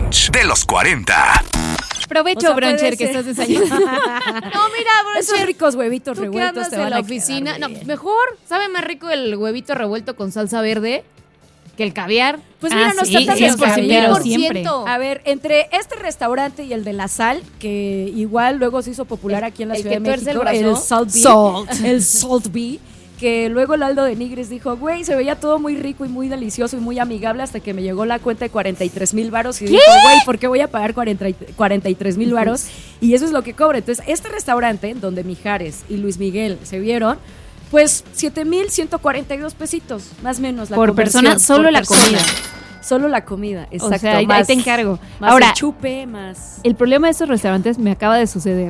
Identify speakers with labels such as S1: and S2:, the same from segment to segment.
S1: brunch de los 40.
S2: Provecho, bruncher, que estás desayunando.
S3: No, mira, bruncher.
S4: Esos ricos huevitos
S3: ¿Tú qué
S4: revueltos
S3: andas
S4: te
S3: en
S4: van
S3: la
S4: a
S3: oficina?
S4: quedar
S3: No, mejor, sabe más rico el huevito revuelto con salsa verde que el caviar.
S4: Pues mira, no está tan
S2: 100%,
S4: descabellado.
S2: siempre.
S4: A ver, entre este restaurante y el de La Sal, que igual luego se hizo popular aquí en la
S3: el
S4: Ciudad de
S3: que tuerce el
S4: México,
S3: brazo.
S4: Salt Bee, el Salt Bee, que luego el Aldo de Nigris dijo, güey, se veía todo muy rico y muy delicioso y muy amigable hasta que me llegó la cuenta de 43,000 varos y dijo, güey, ¿por qué voy a pagar 43,000 varos? Y eso es lo que cobra. Entonces, este restaurante donde Mijares y Luis Miguel se vieron, pues 7,142 pesitos, más o menos la
S2: Por
S4: conversión,
S2: persona, solo
S4: por
S2: la
S4: persona.
S2: comida.
S4: Solo la comida, exacto.
S2: O sea, ahí te encargo.
S4: Más
S2: Ahora,
S4: el chupe, más...
S2: el problema de estos restaurantes me acaba de suceder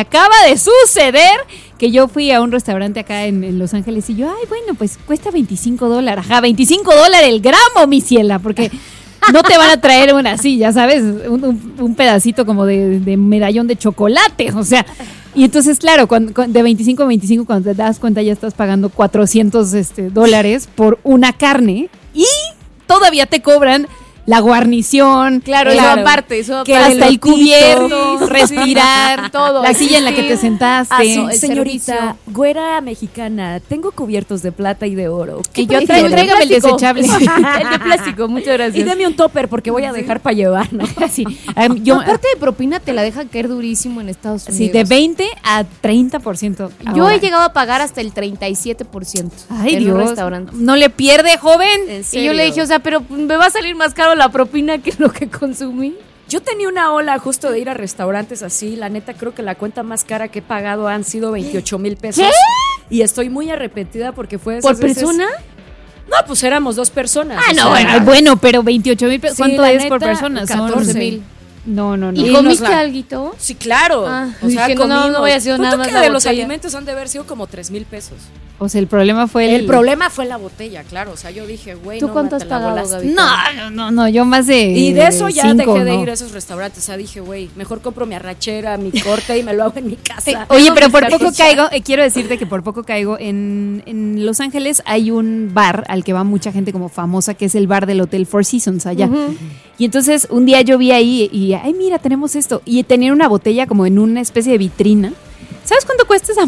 S2: que yo fui a un restaurante acá en Los Ángeles y yo, ay, bueno, pues cuesta $25. Ajá, $25 el gramo, mi ciela, porque no te van a traer una así, ya sabes, un pedacito como de medallón de chocolate, o sea. Y entonces, claro, de 25 a 25, cuando te das cuenta ya estás pagando $400 por una carne y todavía te cobran la guarnición,
S3: Claro,
S2: el-
S3: eso aparte, eso
S2: que
S3: aparte.
S2: hasta el cubierto,
S3: Sí, sí,
S2: respirar,
S3: todo.
S2: la silla en la que te sentaste.
S4: Así,
S3: el
S4: señorita,
S3: servicio.
S4: güera mexicana, tengo cubiertos de plata y de oro.
S2: Y yo
S4: prefiere?
S2: tráigame el
S3: plástico.
S2: desechable.
S3: El de plástico, muchas gracias.
S4: Y deme un topper porque voy a dejar para llevar, ¿no?
S2: Sí,
S3: Yo, aparte de propina, te la dejan caer durísimo en Estados Unidos.
S2: sí, de 20 a 30%.
S3: Yo
S2: ahora.
S3: he llegado a pagar hasta el 37%
S2: Ay,
S3: en
S2: Dios.
S3: un restaurante.
S2: No le pierde, joven.
S3: Y yo le dije, o sea, pero me va a salir más caro la propina que lo que consumí.
S4: Yo tenía una ola justo de ir a restaurantes así. La neta, creo que la cuenta más cara que he pagado han sido 28,000 pesos. Y estoy muy arrepentida porque fue de esas
S3: ¿Por
S4: veces-
S3: persona?
S4: No, pues éramos 2 personas.
S2: Ah,
S4: o
S2: no,
S4: sea,
S2: bueno, pero 28,000 pesos.
S4: Sí,
S2: ¿Cuánto
S4: la
S2: es por
S4: neta,
S2: persona? Son
S4: 14,000.
S2: No.
S3: ¿Y
S4: Y
S3: comiste
S4: nos la-
S3: alguito?
S4: Sí, claro.
S3: Ah,
S4: o sea,
S3: dije, no,
S4: comimos.
S3: no voy a hacer
S4: Punto
S3: nada más
S4: que
S3: la
S4: de los
S3: botella.
S4: alimentos han de haber sido como 3,000 pesos.
S2: O sea, el problema fue
S4: El problema fue la botella, claro. O sea, yo dije, güey,
S3: ¿Tú
S4: no,
S3: cuánto has
S4: te la
S3: pagado,
S4: volaste.
S3: Gaby?
S2: No, yo más de
S4: Y de eso ya
S2: 5,
S4: dejé de
S2: ¿no?
S4: ir a esos restaurantes. O sea, dije, güey, mejor compro mi arrachera, mi corte y me lo hago en mi casa.
S2: Oye, pero por
S4: Tengo
S2: poco
S4: mi
S2: caigo, quiero decirte que por poco caigo, en Los Ángeles hay un bar al que va mucha gente como famosa, que es el bar del Hotel Four Seasons allá. Y entonces un día yo vi ahí y, ay, mira, tenemos esto. Y tenía una botella como en una especie de vitrina. ¿Sabes cuánto cuesta esa